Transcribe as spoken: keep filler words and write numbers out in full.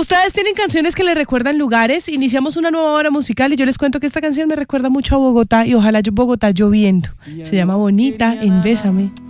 Ustedes tienen canciones que les recuerdan lugares. Iniciamos una nueva hora musical y yo les cuento que esta canción me recuerda mucho a Bogotá y ojalá yo Bogotá lloviendo. Se llama Bonita en Bésame.